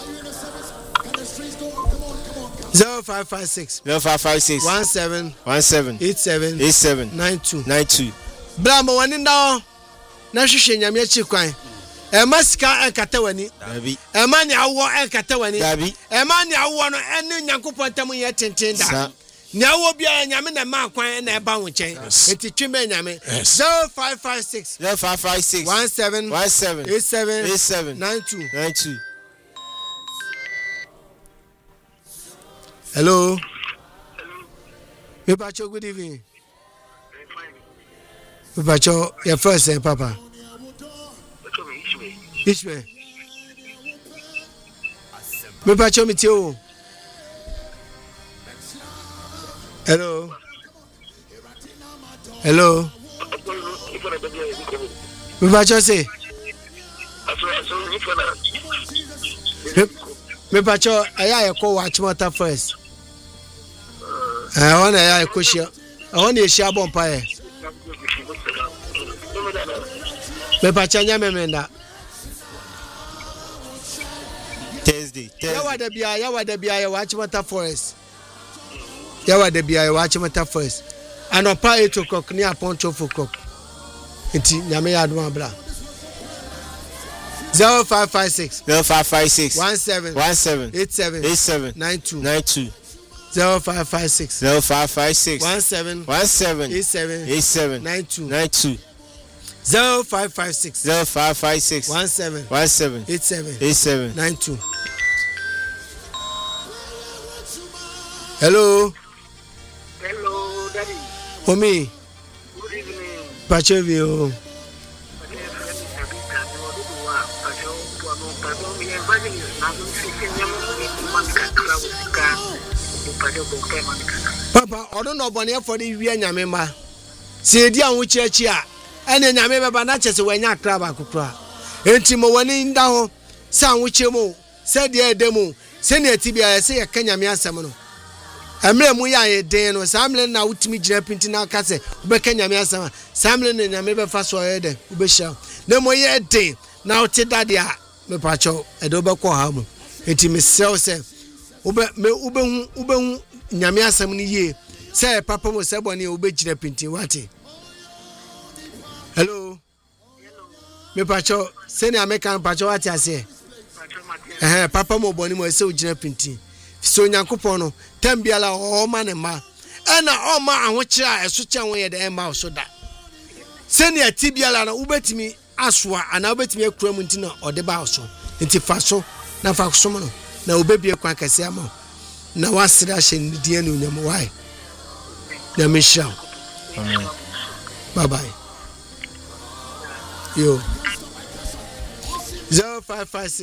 zero five five six. zero five five six. one seven. one seven. eight seven. eight seven. nine two. nine two. Bramo wani nda na hwehwe nyame achi kwan. E masika enkata wani. Dabi. E ma ne awo enkata wani. Dabi. E ma ne awo no ene nyankopon tam ye tenten da. Sa. Ne awo bia nyame na ma kwan na e ba wo chen. Enti tweme nyame. zero five five six. zero five five six. one seven. one seven. eight seven. eight seven. nine two. nine two. Hello. Me pacho, good evening. Me pacho, your first name, Papa. Ishmael. Me pacho, me too. Hello. Hello. Me pacho say. Me pacho, I call watch motor first. I want to question. I want to share bomb pie. Me pachanya me menda. Thursday. Yawa de bia, yawa de bia, yawa chimata forest. Yawa de bia, yawa chimata forest. Anopa eight o'clock ni upon twelve o'clock. Enti nyame ya aduma bra. zero five five six. zero five five six. one seven. one seven. eight seven. eight seven. nine two. nine two. zero five five six. zero five five six. one seven. one seven. eight seven. eight seven. nine two. nine two. zero five five six. zero five five six. one seven. one seven. eight seven. eight seven. nine two. Hello. Hello, Daddy. Omi. Good evening. Pachovio. Papa, I don't know about for the Via Yamema. See, dear, which church here, and then Yamema Banachas when you crab a cupra. Entimo one in down, San Wichemo, said the demo, send your tibia, say a Kenya Miasamano. A mere Muya Den or Samlin now to me jumping now Casse, Bekenya Miasama, Samlin and Yameba fast or Ede, Ubesha. No more yet day, now Tedadia, me pacho, a double coham. Enti sell say, Ube me ube ube nyame asam ni ye say papa mo say boni ube gina pinti wati. Hello. Me pacho say na American pacho wati ase. Eh papa mo boni mo say gina pinti. So nyankopon no tembiala o ma ne ma. E na o ma ahokira eso kya won ye de e ma so da. Say na tibiala na ubetimi asoa ana ubetimi akura mu ntina ode ba so. Enti fa so na fa so mo no na obebie kwa kase ama na wasira hye die no nyam why na me sha bye bye yo zero five five six